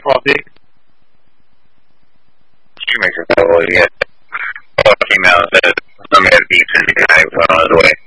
coffee? Shoemaker probably, yeah. Came out and said somebody had beats and the guy went on his way.